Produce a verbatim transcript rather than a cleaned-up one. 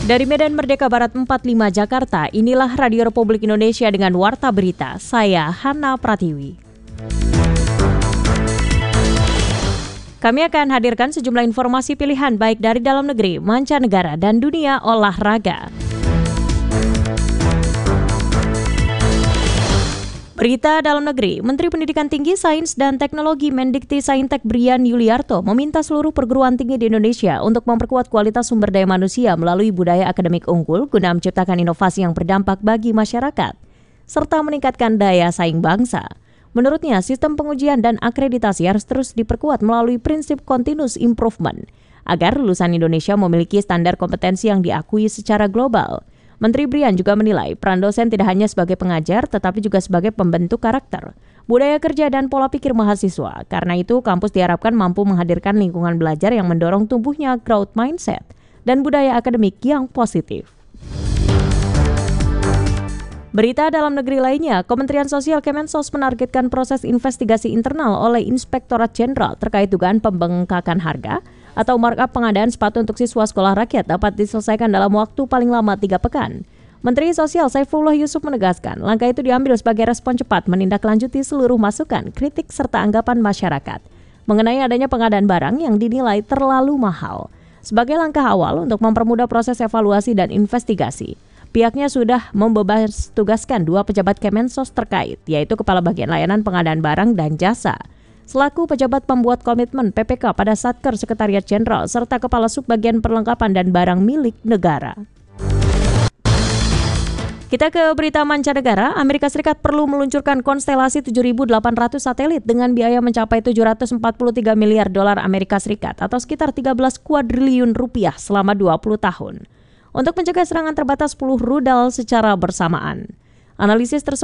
Dari Medan Merdeka Barat empat puluh lima Jakarta, inilah Radio Republik Indonesia dengan Warta Berita. Saya Hana Pratiwi. Kami akan hadirkan sejumlah informasi pilihan baik dari dalam negeri, mancanegara, dan dunia olahraga. Berita dalam negeri, Menteri Pendidikan Tinggi, Sains dan Teknologi Mendikti Saintek Brian Yuliarto meminta seluruh perguruan tinggi di Indonesia untuk memperkuat kualitas sumber daya manusia melalui budaya akademik unggul guna menciptakan inovasi yang berdampak bagi masyarakat, serta meningkatkan daya saing bangsa. Menurutnya, sistem pengujian dan akreditasi harus terus diperkuat melalui prinsip continuous improvement, agar lulusan Indonesia memiliki standar kompetensi yang diakui secara global. Menteri Brian juga menilai peran dosen tidak hanya sebagai pengajar, tetapi juga sebagai pembentuk karakter, budaya kerja dan pola pikir mahasiswa. Karena itu, kampus diharapkan mampu menghadirkan lingkungan belajar yang mendorong tumbuhnya growth mindset dan budaya akademik yang positif. Berita dalam negeri lainnya, Kementerian Sosial Kemensos menargetkan proses investigasi internal oleh Inspektorat Jenderal terkait dugaan pembengkakan harga atau markup pengadaan sepatu untuk siswa sekolah rakyat dapat diselesaikan dalam waktu paling lama tiga pekan. Menteri Sosial Saifullah Yusuf menegaskan, langkah itu diambil sebagai respon cepat menindaklanjuti seluruh masukan, kritik, serta anggapan masyarakat mengenai adanya pengadaan barang yang dinilai terlalu mahal. Sebagai langkah awal untuk mempermudah proses evaluasi dan investigasi, pihaknya sudah membebas tugaskan dua pejabat Kemensos terkait, yaitu Kepala Bagian Layanan Pengadaan Barang dan Jasa, selaku pejabat pembuat komitmen P P K pada Satker Sekretariat Jenderal, serta Kepala Subbagian Perlengkapan dan Barang Milik Negara. Kita ke berita mancanegara. Amerika Serikat perlu meluncurkan konstelasi tujuh ribu delapan ratus satelit dengan biaya mencapai tujuh ratus empat puluh tiga miliar dolar Amerika Serikat atau sekitar tiga belas kuadriliun rupiah selama dua puluh tahun untuk mencegah serangan terbatas sepuluh rudal secara bersamaan. Analisis tersebut